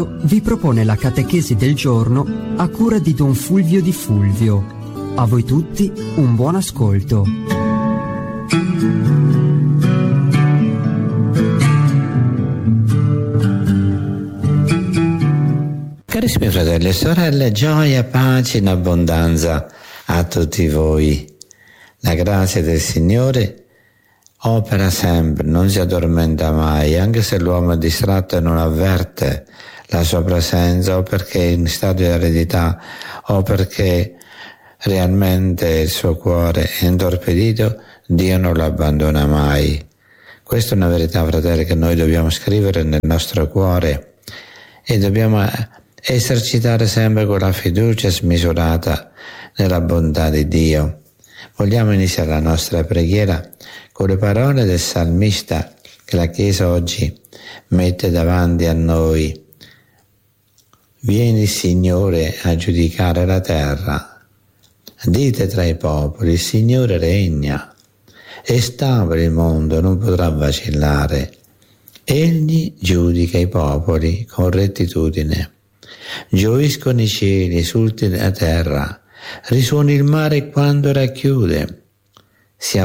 Vi propone la catechesi del giorno a cura di Don Fulvio Di Fulvio. A voi tutti un buon ascolto. Carissimi fratelli e sorelle, gioia, pace in abbondanza a tutti voi. La grazia del Signore opera sempre, non si addormenta mai, anche se l'uomo è distratto e non avverte la sua presenza, o perché è in stato di eredità, o perché realmente il suo cuore è intorpidito, Dio non lo abbandona mai. Questa è una verità, fratelli, che noi dobbiamo scrivere nel nostro cuore e dobbiamo esercitare sempre con la fiducia smisurata nella bontà di Dio. Vogliamo iniziare la nostra preghiera con le parole del salmista che la Chiesa oggi mette davanti a noi. Vieni, Signore, a giudicare la terra. Dite tra i popoli, il Signore regna. È stabile il mondo, non potrà vacillare. Egli giudica i popoli con rettitudine. Gioiscono i cieli, esulti la terra, risuona il mare quando racchiude. Sia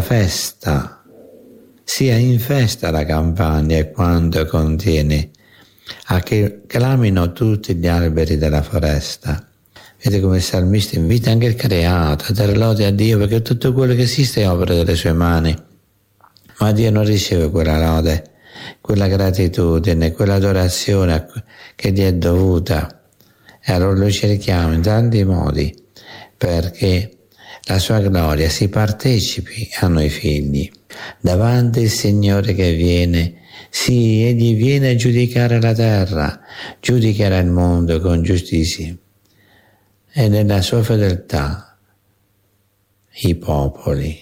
in festa la campagna e quanto contiene, a che clamino tutti gli alberi della foresta. Vede come il salmista invita anche il creato a dare lode a Dio, perché tutto quello che esiste è opera delle sue mani. Ma Dio non riceve quella lode, quella gratitudine, quella adorazione che gli è dovuta. E allora lo cerchiamo in tanti modi perché la sua gloria si partecipi a noi figli. Davanti il Signore che viene, sì, egli viene a giudicare la terra, giudicherà il mondo con giustizia e nella sua fedeltà i popoli.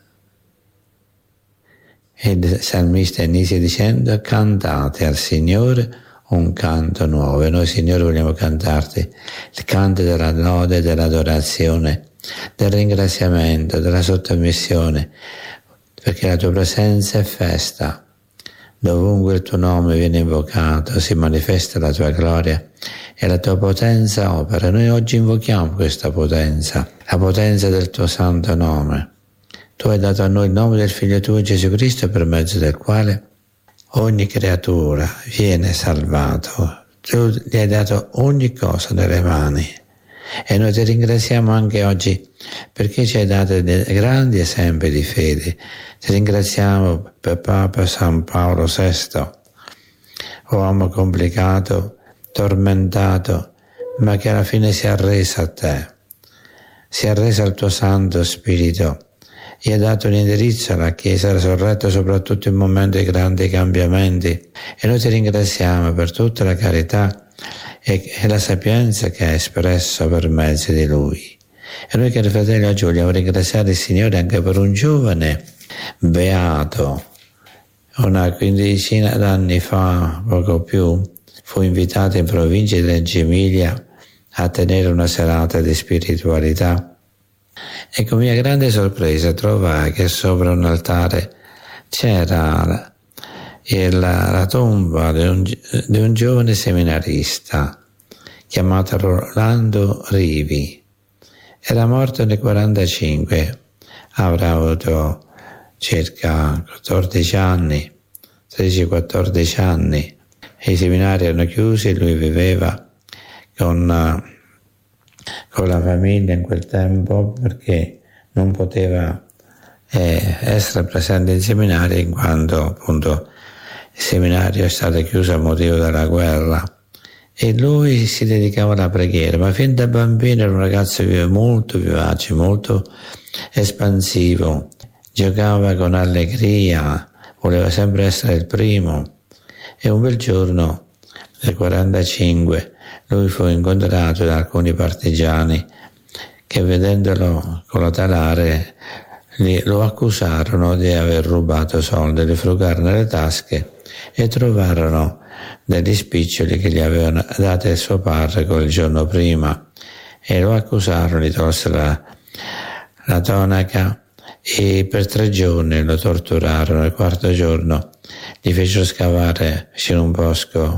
E il salmista inizia dicendo: cantate al Signore un canto nuovo. E noi, Signore, vogliamo cantarti il canto della lode, dell'adorazione, del ringraziamento, della sottomissione, perché la tua presenza è festa. Dovunque il tuo nome viene invocato si manifesta la tua gloria e la tua potenza opera. Noi oggi invochiamo questa potenza, la potenza del tuo santo nome. Tu hai dato a noi il nome del Figlio tuo Gesù Cristo, per mezzo del quale ogni creatura viene salvato. Tu gli hai dato ogni cosa nelle mani. E noi ti ringraziamo anche oggi perché ci hai dato dei grandi esempi di fede. Ti ringraziamo per Papa San Paolo VI, uomo complicato, tormentato, ma che alla fine si è arreso a te, si è arreso al tuo Santo Spirito, gli ha dato un indirizzo alla Chiesa risorretta soprattutto in momenti di grandi cambiamenti. E noi ti ringraziamo per tutta la carità e la sapienza che hai espresso per mezzo di Lui. E noi, cari fratelli, oggi vogliamo ringraziare il Signore anche per un giovane beato. Una quindicina d'anni fa, poco più, fu invitato in provincia di Reggio Emilia a tenere una serata di spiritualità. E con mia grande sorpresa trovai che sopra un altare c'era la tomba di un giovane seminarista chiamato Rolando Rivi. Era morto nel 1945, avrà avuto circa 14 anni, 13-14 anni, e i seminari erano chiusi e lui viveva con la famiglia in quel tempo perché non poteva essere presente in seminario in quanto appunto il seminario è stato chiuso a motivo della guerra. E lui si dedicava alla preghiera, ma fin da bambino era un ragazzo molto vivace, molto espansivo, giocava con allegria, voleva sempre essere il primo. E un bel giorno, nel 1945, lui fu incontrato da alcuni partigiani che, vedendolo colotalare, lo accusarono di aver rubato soldi, di frugarne le tasche, e trovarono degli spiccioli che gli avevano dato il suo parroco il giorno prima e lo accusarono, gli tolsero la tonaca e per 3 giorni lo torturarono. Il 4° giorno gli fecero scavare vicino a un bosco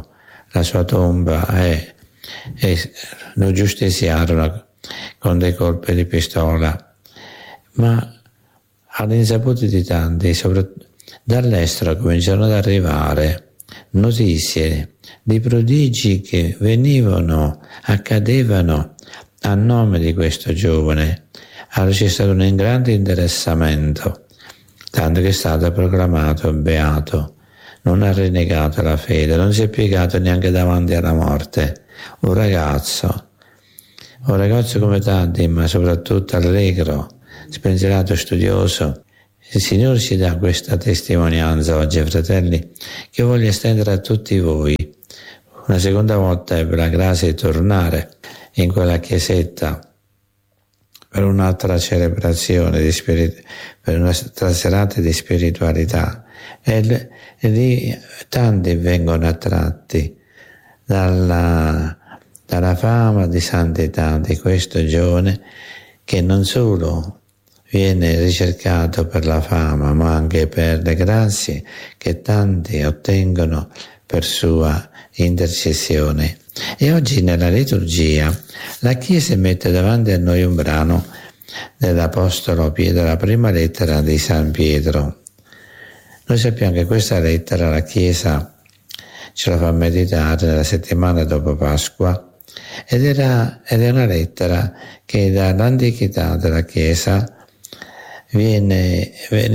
la sua tomba e lo giustiziarono con dei colpi di pistola, ma all'insaputa di tanti, soprattutto dall'estero, cominciarono ad arrivare notizie di prodigi che accadevano a nome di questo giovane. Allora c'è stato un grande interessamento, tanto che è stato proclamato beato, non ha rinnegato la fede, non si è piegato neanche davanti alla morte. Un ragazzo come tanti, ma soprattutto allegro, spensierato, studioso. Il Signore ci dà questa testimonianza oggi, fratelli, che voglio estendere a tutti voi. Una seconda volta ebbe la grazia di tornare in quella chiesetta per un'altra celebrazione per un'altra serata di spiritualità, e lì tanti vengono attratti dalla fama di santità di questo giovane, che non solo viene ricercato per la fama, ma anche per le grazie che tanti ottengono per sua intercessione. E oggi nella liturgia la Chiesa mette davanti a noi un brano dell'Apostolo Pietro, la prima lettera di San Pietro. Noi sappiamo che questa lettera la Chiesa ce la fa meditare nella settimana dopo Pasqua, ed è una lettera che dall'antichità della Chiesa viene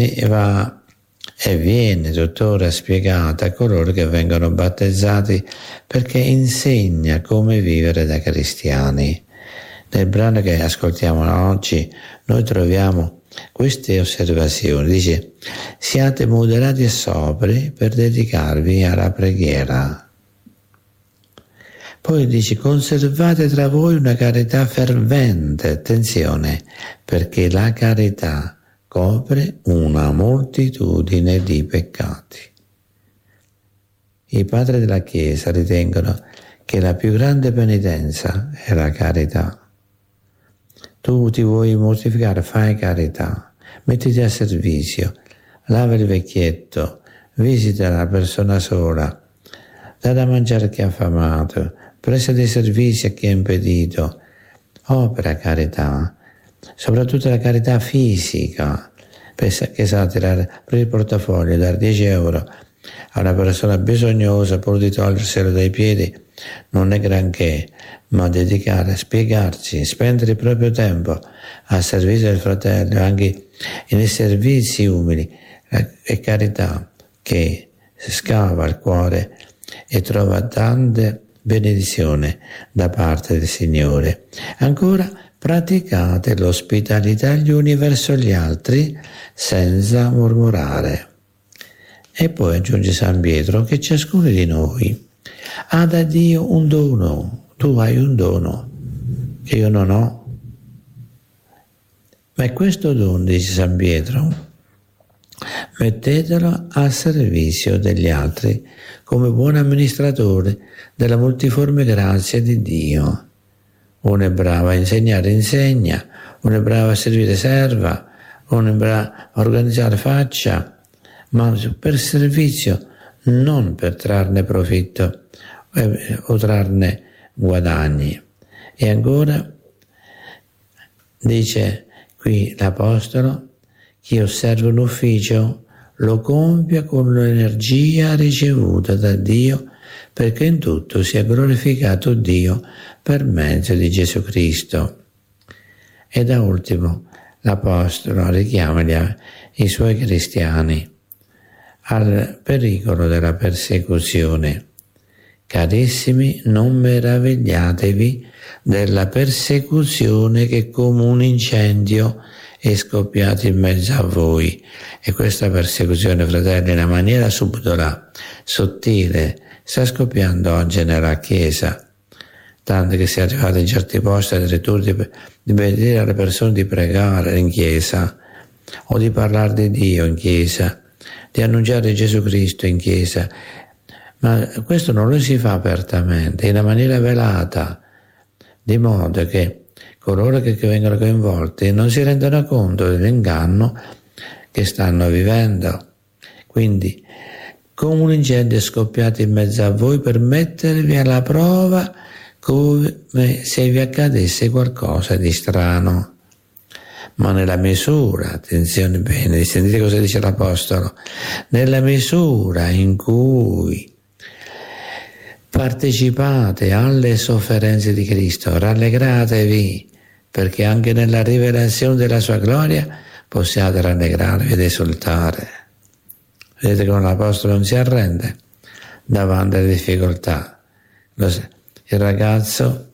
tuttora spiegata a coloro che vengono battezzati, perché insegna come vivere da cristiani. Nel brano che ascoltiamo oggi noi troviamo queste osservazioni. Dice: siate moderati e sobri per dedicarvi alla preghiera. Poi dice: conservate tra voi una carità fervente, attenzione, perché la carità copre una moltitudine di peccati. I padri della Chiesa ritengono che la più grande penitenza è la carità. Tu ti vuoi mortificare, fai carità, mettiti a servizio, lava il vecchietto, visita la persona sola, dà da mangiare a chi è affamato, presta dei servizi a chi è impedito, opera carità, soprattutto la carità fisica, che sa tirare per il portafoglio, dare 10 euro a una persona bisognosa pur di toglierselo dai piedi non è granché, ma dedicare, spiegarci, spendere il proprio tempo a servizio del fratello, anche nei servizi umili, è carità che scava il cuore e trova tante benedizioni da parte del Signore. Ancora, praticate l'ospitalità gli uni verso gli altri senza mormorare. E poi aggiunge San Pietro che ciascuno di noi ha da Dio un dono. Tu hai un dono che io non ho, ma questo dono, dice San Pietro, mettetelo a servizio degli altri come buon amministratore della multiforme grazia di Dio. Uno è bravo a insegnare, insegna, uno è bravo a servire, serva, uno è bravo a organizzare, faccia, ma per servizio, non per trarne profitto o trarne guadagni. E ancora dice qui l'Apostolo: chi osserva un ufficio lo compia con l'energia ricevuta da Dio, perché in tutto sia glorificato Dio per mezzo di Gesù Cristo. E da ultimo l'Apostolo richiama i suoi cristiani al pericolo della persecuzione. Carissimi, non meravigliatevi della persecuzione che come un incendio è scoppiato in mezzo a voi. E questa persecuzione, fratelli, in una maniera subdola, sottile, sta scoppiando oggi nella Chiesa. Tanto che si è arrivato in certi posti addirittura di benedire alle persone, di pregare in Chiesa, o di parlare di Dio in Chiesa, di annunciare Gesù Cristo in Chiesa. Ma questo non lo si fa apertamente, in una maniera velata, di modo che coloro che vengono coinvolti non si rendono conto dell'inganno che stanno vivendo. Quindi come un incendio scoppiato in mezzo a voi per mettervi alla prova come se vi accadesse qualcosa di strano. Ma nella misura, attenzione bene, sentite cosa dice l'Apostolo, nella misura in cui partecipate alle sofferenze di Cristo, rallegratevi, perché anche nella rivelazione della sua gloria possiate rallegrarvi ed esultare. Vedete come l'Apostolo non si arrende davanti alle difficoltà. Il ragazzo,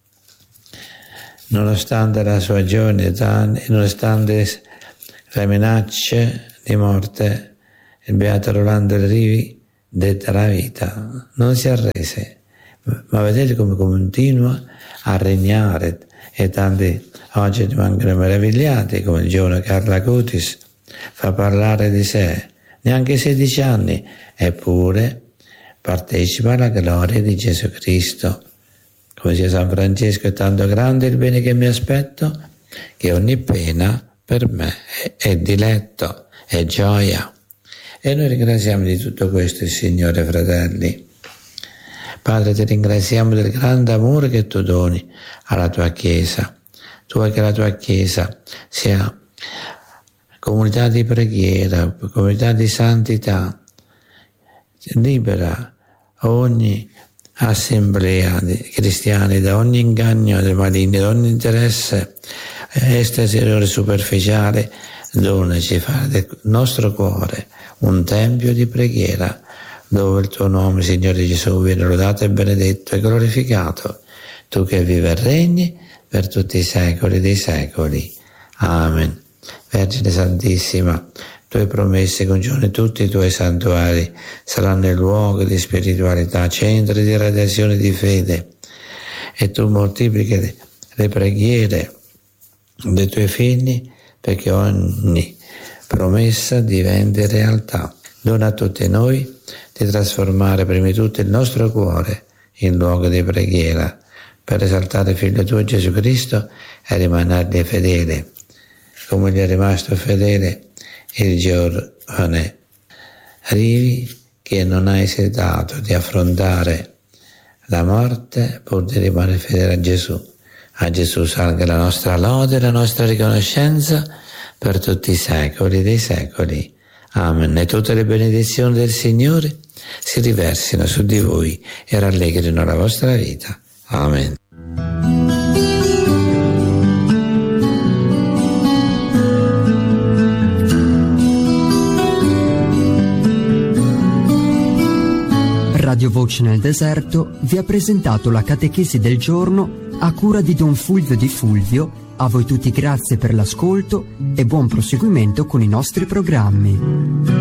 nonostante la sua giovane età, nonostante le minacce di morte, il beato Rolando Rivi detta la vita, non si arrese, ma vedete come continua a regnare, e tanti oggi rimangono meravigliati, come il giovane Carlo Acutis fa parlare di sé, neanche 16 anni, eppure partecipa alla gloria di Gesù Cristo. Come dice San Francesco, è tanto grande il bene che mi aspetto, che ogni pena per me è diletto, è gioia. E noi ringraziamo di tutto questo il Signore, fratelli. Padre, ti ringraziamo del grande amore che tu doni alla tua Chiesa. Tu vuoi che la tua Chiesa sia comunità di preghiera, comunità di santità, libera ogni assemblea di cristiani da ogni inganno del maligno, da ogni interesse esteriore superficiale. Donaci fare del nostro cuore un tempio di preghiera dove il tuo nome, Signore Gesù, viene lodato e benedetto e glorificato, tu che vivi e regni per tutti i secoli dei secoli. Amen. Vergine Santissima, tu hai promesso che un giorno tutti i tuoi santuari saranno il luogo di spiritualità, centri di radiazione di fede, e tu moltiplichi le preghiere dei tuoi figli perché ogni promessa diventi realtà. Dona a tutti noi di trasformare prima di tutto il nostro cuore in luogo di preghiera per esaltare il Figlio tuo Gesù Cristo e rimanergli fedele, come gli è rimasto fedele il giovane Rivi, che non ha esitato di affrontare la morte pur di rimanere fedele a Gesù. A Gesù salga la nostra lode e la nostra riconoscenza per tutti i secoli dei secoli. Amen. E tutte le benedizioni del Signore si riversino su di voi e rallegrino la vostra vita. Amen. Radio Voce nel Deserto vi ha presentato la catechesi del giorno a cura di Don Fulvio Di Fulvio. A voi tutti grazie per l'ascolto e buon proseguimento con i nostri programmi.